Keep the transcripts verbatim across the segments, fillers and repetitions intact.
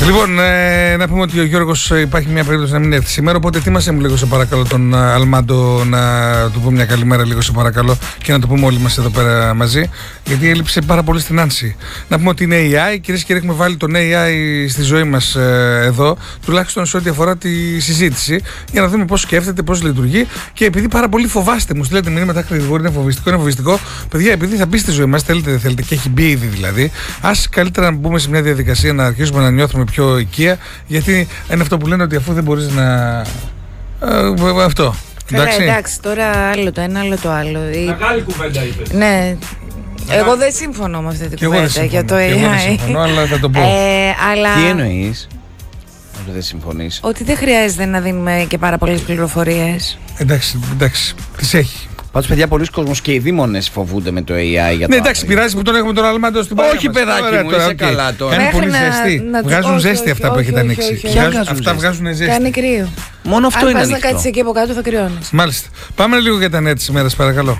Λοιπόν, ε, να πούμε ότι ο Γιώργος υπάρχει μια περίπτωση να μην έρθει σήμερα. Οπότε ετοίμασε μου λίγο σε παρακαλώ τον Αλμάντο να του πούμε μια καλημέρα λίγο σε παρακαλώ και να το πούμε όλοι μας εδώ πέρα μαζί. Γιατί έλειψε πάρα πολύ στην Άνση. Να πούμε ότι είναι έι άι, κυρίες και κύριοι, έχουμε βάλει τον έι άι στη ζωή μας ε, εδώ, τουλάχιστον σε ό,τι αφορά τη συζήτηση, για να δούμε πώς σκέφτεται, πώς λειτουργεί. Και επειδή πάρα πολύ φοβάστε, μου στείλετε μηνύματα γρήγορα, είναι φοβιστικό, είναι φοβιστικό. Παιδιά, επειδή θα μπει στη ζωή μας, θέλετε δεν θέλετε, και έχει μπει ήδη δηλαδή, ας καλύτερα να μπούμε σε μια διαδικασία να αρχίσουμε να νιώθουμε πιο οικία, γιατί είναι αυτό που λένε ότι αφού δεν μπορείς να. Ε, αυτό. Εντάξει. Καλά, εντάξει, τώρα άλλο το ένα, άλλο το άλλο. Μεγάλη κουβέντα είπες. Ναι. Εγώ δεν συμφωνώ με αυτή την κουβέντα για το έι άι. Εγώ δεν συμφωνώ, αλλά θα το πω. Ε, αλλά... Τι εννοείς ότι δεν συμφωνείς? Ότι δεν χρειάζεται να δίνουμε και πάρα πολλές πληροφορίες. Εντάξει, εντάξει, τις έχει. Πάντως, παιδιά, πολλοί κόσμος και οι δήμονες φοβούνται με το έι άι για το. Ναι, εντάξει, πειράζει που τον έχουμε τον Αλμάντο στην παρέα. Όχι, παιδάκι μου, είσαι καλά τώρα. Κάνει πολύ να, ζεστή. να βγάζουν όχι, ζέστη όχι, αυτά όχι, που έχετε όχι, ανοίξει. όχι, όχι, όχι. Βγάζουν, Βγάζουν αυτά ζέστη. βγάζουν ζέστη. Κάνει κρύο. Μόνο αυτό αν είναι πας ανοιχτό. να κάτσεις εκεί από κάτω θα κρυώνεις. Μάλιστα. Πάμε λίγο για τα νέα της ημέρας, παρακαλώ.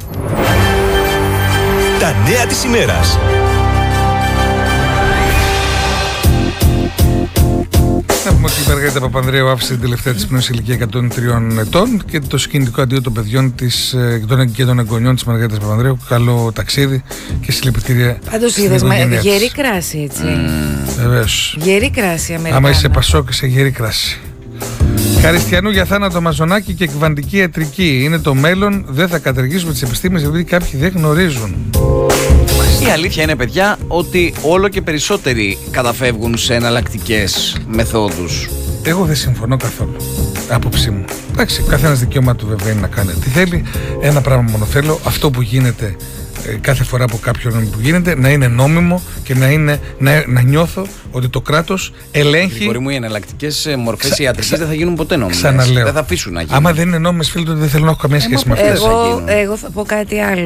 Τα νέα της ημέρας. Να πούμε ότι η Μαργαρίτα Παπανδρέου άφησε την τελευταία της πνοή σε ηλικία εκατόν τρία ετών και το συγκινητικό αντίο των παιδιών της, και των εγγονιών της Μαργαρίτας Παπανδρέου. Καλό ταξίδι και συλληπιτήρια. Πάντως είδες, γερή κράση έτσι. Mm. Βεβαίως. Γερή κράση Αμερικάνα. Άμα είσαι Πασόκ, είσαι γερή κράση. Χαριστιανού για θάνατο μαζονάκι και εκβαντική ιατρική. Είναι το μέλλον, δεν θα καταργήσουμε τις επιστήμες επειδή κάποιοι δεν γνωρίζουν. Η αλήθεια είναι, παιδιά, ότι όλο και περισσότεροι καταφεύγουν σε εναλλακτικές μεθόδους. Εγώ δεν συμφωνώ καθόλου. Άποψή μου. Εντάξει, καθένας δικαίωμα του βέβαια είναι να κάνει τι θέλει. Ένα πράγμα μόνο θέλω, αυτό που γίνεται ε, κάθε φορά από κάποιον που γίνεται, να είναι νόμιμο και να, είναι, να, να νιώθω ότι το κράτος ελέγχει. Γρηγόρη μου, οι εναλλακτικές μορφές Ξα... ιατρικής δεν θα γίνουν ποτέ νόμιμες. Ξαναλέω. Δεν θα αφήσουν να γίνουν. Άμα δεν είναι νόμιμες, φίλοι, τότε δεν θέλω να έχω καμία σχέση με αυτές. Εγώ, εγώ θα πω κάτι άλλο.